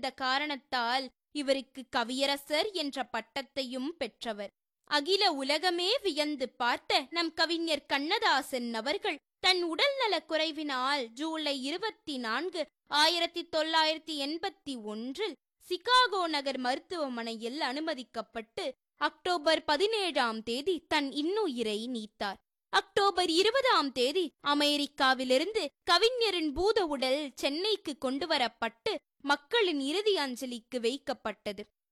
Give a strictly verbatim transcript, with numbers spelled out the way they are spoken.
இருந்த காரணத்தால் இவருக்கு கவியரசர் என்ற பட்டத்தையும் பெற்றவர். அகில உலகமே வியந்து பார்த்த நம் கவிஞர் கண்ணதாசன் அவர்கள் தன் உடல் நலக் குறைவினால் ஜூலை இருபத்தி நான்கு ஆயிரத்தி தொள்ளாயிரத்தி எண்பத்தி ஒன்றில் சிகாகோ நகர் மருத்துவமனையில் அனுமதிக்கப்பட்டு அக்டோபர் பதினேழாம் தேதி தன் இன்னுயிரை நீத்தார். அக்டோபர் இருபதாம் தேதி அமெரிக்காவிலிருந்து கவிஞரின் பூத உடல் சென்னைக்கு கொண்டு வரப்பட்டு மக்களின் இறுதி அஞ்சலிக்கு வைக்கப்பட்டது.